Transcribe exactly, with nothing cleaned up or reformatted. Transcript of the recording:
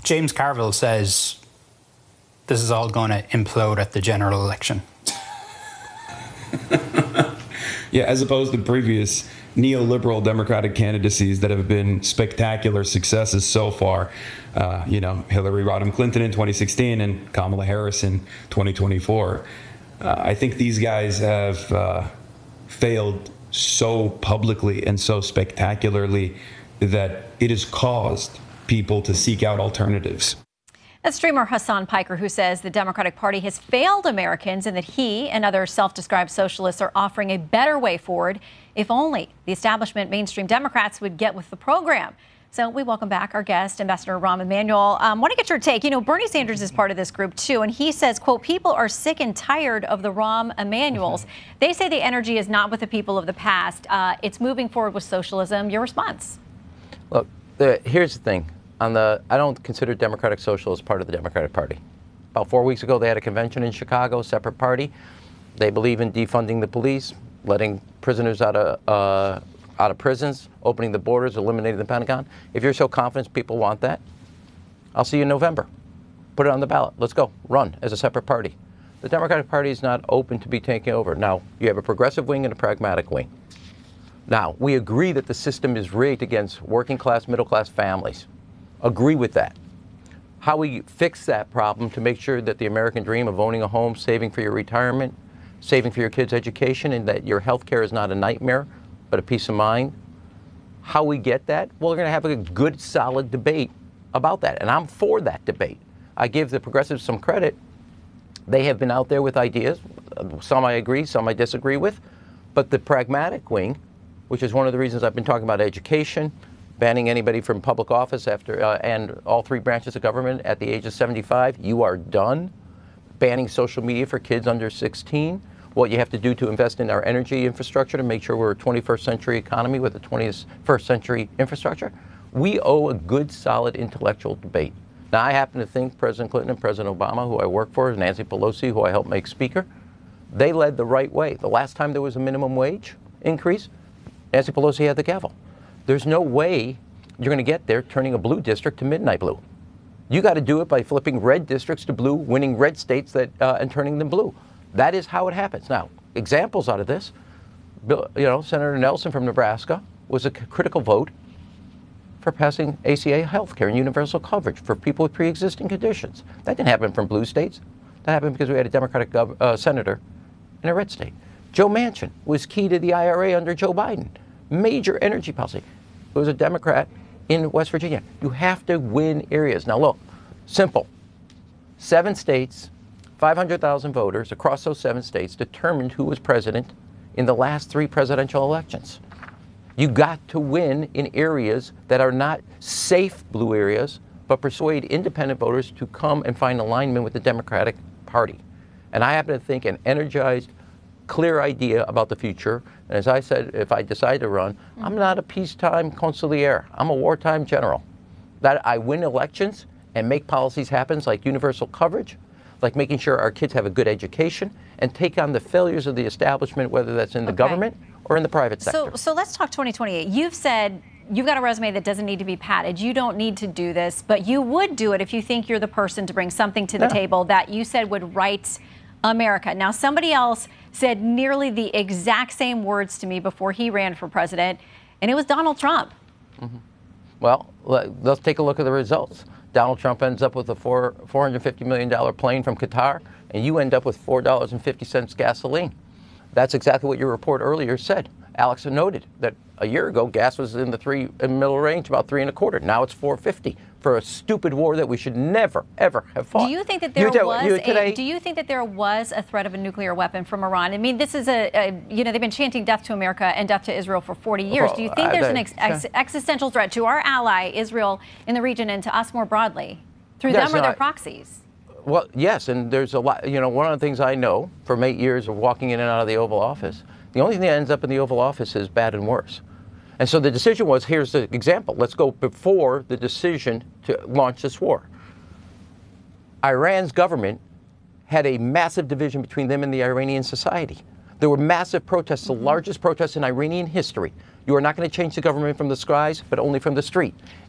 James Carville says this is all going to implode at the general election. Yeah, as opposed to previous neoliberal Democratic candidacies that have been spectacular successes so far. Uh, you know, Hillary Rodham Clinton in twenty sixteen and Kamala Harris in twenty twenty-four. Uh, I think these guys have uh, failed so publicly and so spectacularly that it has caused people to seek out alternatives. That's streamer Hassan Piker, who says the Democratic Party has failed Americans and that he and other self-described socialists are offering a better way forward. If only the establishment mainstream Democrats would get with the program. So we welcome back our guest, Ambassador Rahm Emanuel. I um, want to get your take. You know, Bernie Sanders is part of this group, too, and he says, quote, people are sick and tired of the Rahm Emanuels. Mm-hmm. They say the energy is not with the people of the past. Uh, it's moving forward with socialism. Your response? Look, the, here's the thing. On the, I don't consider Democratic Socialists part of the Democratic Party. About four weeks ago, they had a convention in Chicago, separate party. They believe in defunding the police, letting prisoners out of uh, out of prisons, opening the borders, eliminating the Pentagon. If you're so confident people want that, I'll see you in November. Put it on the ballot. Let's go. Run as a separate party. The Democratic Party is not open to be taken over. Now, you have a progressive wing and a pragmatic wing. Now, we agree that the system is rigged against working class, middle class families. Agree with that. How we fix that problem to make sure that the American dream of owning a home, saving for your retirement, saving for your kids' education, and that your health care is not a nightmare, but a peace of mind. How we get that? Well, we're going to have a good, solid debate about that. And I'm for that debate. I give the progressives some credit. They have been out there with ideas. Some I agree, some I disagree with. But the pragmatic wing, which is one of the reasons I've been talking about education, banning anybody from public office after uh, and all three branches of government at the age of seventy-five, you are done. Banning social media for kids under sixteen. What you have to do to invest in our energy infrastructure to make sure we're a twenty-first century economy with a twenty-first century infrastructure. We owe a good, solid intellectual debate. Now, I happen to think President Clinton and President Obama, who I work for, Nancy Pelosi, who I helped make speaker, they led the right way. The last time there was a minimum wage increase, Nancy Pelosi had the gavel. There's no way you're going to get there turning a blue district to midnight blue. You got to do it by flipping red districts to blue, winning red states that uh, and turning them blue. That is how it happens. Now, examples out of this, Bill, you know, Senator Nelson from Nebraska was a c- critical vote for passing A C A health care and universal coverage for people with pre-existing conditions. That didn't happen from blue states. That happened because we had a Democratic gov- uh, senator in a red state. Joe Manchin was key to the I R A under Joe Biden. Major energy policy. It was a Democrat in West Virginia. You have to win areas. Now look, simple. Seven states, five hundred thousand voters across those seven states determined who was president in the last three presidential elections. You got to win in areas that are not safe blue areas, but persuade independent voters to come and find alignment with the Democratic Party. And I happen to think an energized, clear idea about the future. And as I said, if I decide to run, mm-hmm. I'm not a peacetime consigliere. I'm a wartime general. That I win elections and make policies happen like universal coverage, like making sure our kids have a good education, and take on the failures of the establishment, whether that's in the okay. government or in the private sector. So, so let's talk twenty twenty-eight. You've said you've got a resume that doesn't need to be padded. You don't need to do this, but you would do it if you think you're the person to bring something to the yeah. table that you said would right America. Now, somebody else said nearly the exact same words to me before he ran for president, and it was Donald Trump. Mm-hmm. Well, let's take a look at the results. Donald Trump ends up with a four, $450 million plane from Qatar, and you end up with four dollars and fifty cents gasoline. That's exactly what your report earlier said. Alex noted that a year ago, gas was in the three in middle range, about three and a quarter. Now it's four fifty for a stupid war that we should never, ever have fought. Do you think that there you was you, a, today, do you think that there was a threat of a nuclear weapon from Iran? I mean, this is a, a you know, they've been chanting death to America and death to Israel for forty years. Well, do you think uh, there's they, an ex- ex- existential threat to our ally, Israel, in the region and to us more broadly, through yes, them or their I, proxies? Well, yes, and there's a lot, you know, one of the things I know from eight years of walking in and out of the Oval Office, the only thing that ends up in the Oval Office is bad and worse. And so the decision was, here's the example. Let's go before the decision to launch this war. Iran's government had a massive division between them and the Iranian society. There were massive protests, the largest protests in Iranian history. You are not going to change the government from the skies, but only from the street.